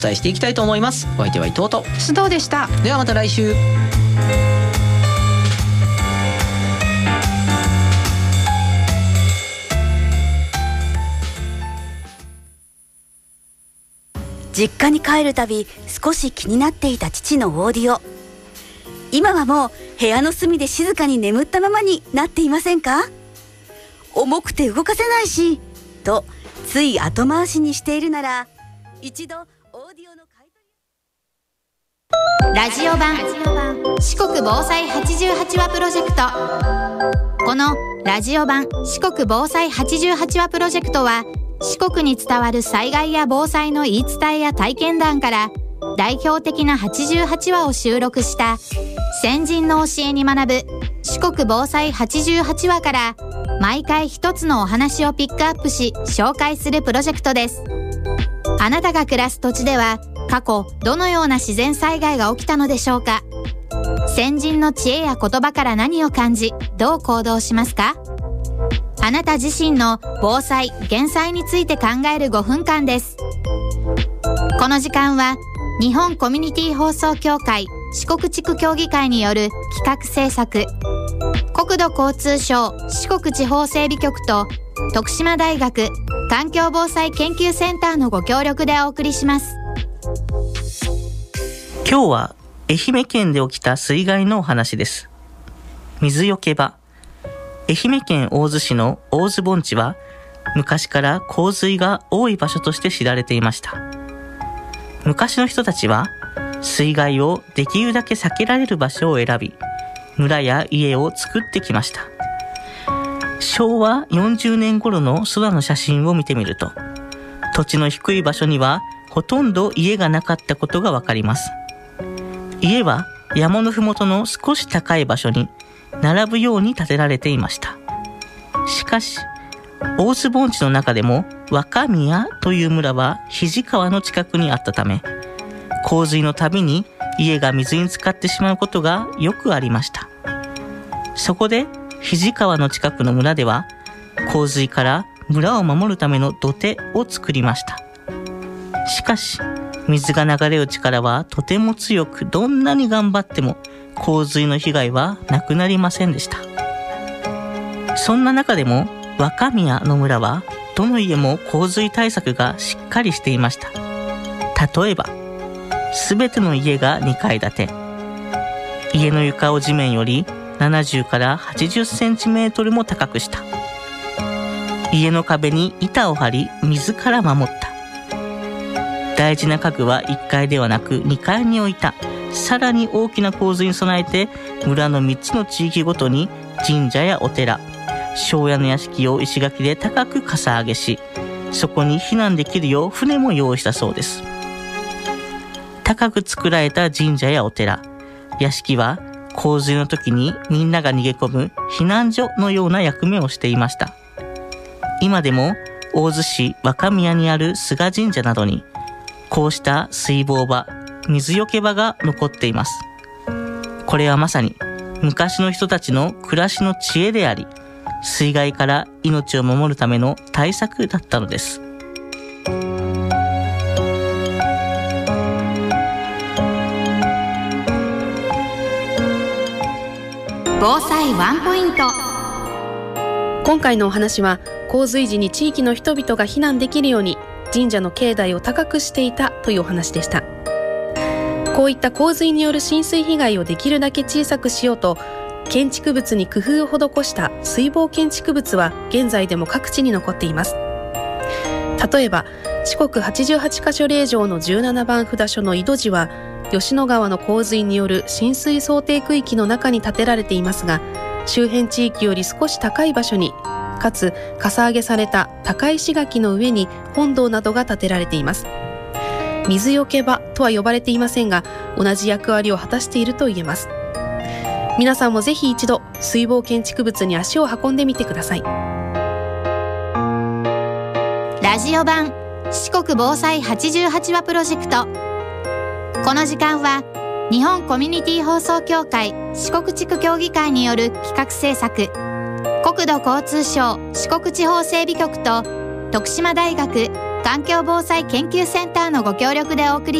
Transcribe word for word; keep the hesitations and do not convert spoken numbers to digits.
お伝えしていきたいと思います。お相手は伊藤と須藤でした。 ではまた来週。 実家に帰るたび少し気になっていた父のオーディオ、今はもう部屋の隅で静かに眠ったままになっていませんか？重くて動かせないしとつい後回しにしているなら、一度オーディオの買い取りラジオ版四国防災はちじゅうはちわプロジェクト。このラジオ版四国防災はちじゅうはちわプロジェクトは、四国に伝わる災害や防災の言い伝えや体験談から代表的なはちじゅうはちわを収録した先人の教えに学ぶ四国防災はちじゅうはちわから、毎回一つのお話をピックアップし紹介するプロジェクトです。あなたが暮らす土地では過去どのような自然災害が起きたのでしょうか？先人の知恵や言葉から何を感じ、どう行動しますか？あなた自身の防災・減災について考えるごふんかんです。この時間は日本コミュニティ放送協会四国地区協議会による企画制作、国土交通省四国地方整備局と徳島大学環境防災研究センターのご協力でお送りします。 今日は愛媛県で起きた水害のお話です。水よけ場。愛媛県大洲市の大洲盆地は昔から洪水が多い場所として知られていました。昔の人たちは水害をできるだけ避けられる場所を選び、村や家を作ってきました。しょうわよんじゅうねん頃の空の写真を見てみると、土地の低い場所にはほとんど家がなかったことがわかります。家は山のふもとの少し高い場所に並ぶように建てられていました。しかし、大洲盆地の中でも若宮という村は肱川の近くにあったため、洪水のたびに家が水に浸かってしまうことがよくありました。そこで肱川の近くの村では、洪水から村を守るための土手を作りました。しかし、水が流れる力はとても強く、どんなに頑張っても洪水の被害はなくなりませんでした。そんな中でも若宮の村はどの家も洪水対策がしっかりしていました。例えば、すべての家がにかい建て、家の床を地面よりななじゅうからはちじゅっセンチメートルも高くした。家の壁に板を張り水から守った。大事な家具はいっかいではなくにかいに置いた。さらに大きな洪水に備えて、村のみっつの地域ごとに神社やお寺、庄屋の屋敷を石垣で高くかさ上げし、そこに避難できるよう船も用意したそうです。高く作られた神社やお寺、屋敷は洪水の時にみんなが逃げ込む避難所のような役目をしていました。今でも大洲市若宮にある菅神社などに、こうした水防場、水よけ場が残っています。これはまさに昔の人たちの暮らしの知恵であり、水害から命を守るための対策だったのです。 防災ワンポイント。 今回のお話は、洪水時に地域の人々が避難できるように神社の境内を高くしていたというお話でした。こういった洪水による浸水被害をできるだけ小さくしようと、建築物に工夫を施した水防建築物は現在でも各地に残っています。例えば、四国はちじゅうはちかしょ令状のじゅうななばん札所の井戸寺は、吉野川の洪水による浸水想定区域の中に建てられていますが、周辺地域より少し高い場所に、かつかさ上げされた高石垣の上に本堂などが建てられています。水よけ場とは呼ばれていませんが、同じ役割を果たしていると言えます。皆さんもぜひ一度水防建築物に足を運んでみてください。 ラジオ版四国防災はちじゅうはちわプロジェクト。この時間は日本コミュニティ放送協会四国地区協議会による企画制作、国土交通省四国地方整備局と徳島大学環境防災研究センターのご協力でお送り